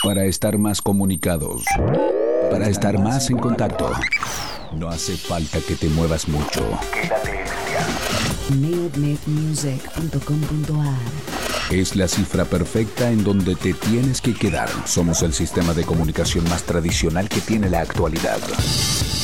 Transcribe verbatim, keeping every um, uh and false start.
Para estar más comunicados, para estar más en contacto, no hace falta que te muevas mucho. Quédate en neod net music punto com punto a r. Es la cifra perfecta en donde te tienes que quedar. Somos el sistema de comunicación más tradicional que tiene la actualidad.